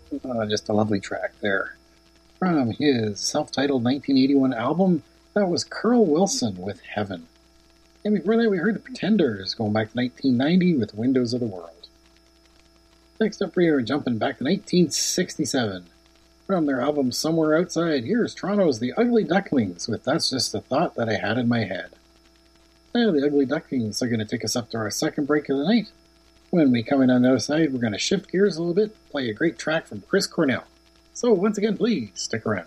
Just a lovely track there. From his self-titled 1981 album, that was Carl Wilson with Heaven. And before that, we heard The Pretenders, going back to 1990 with Windows of the World. Next up, we are jumping back to 1967. From their album Somewhere Outside, here's Toronto's The Ugly Ducklings with That's Just a Thought That I Had in My Head. Now, the Ugly Ducklings are going to take us up to our second break of the night. When we come in on the other side, we're going to shift gears a little bit, play a great track from Chris Cornell. So once again, please stick around.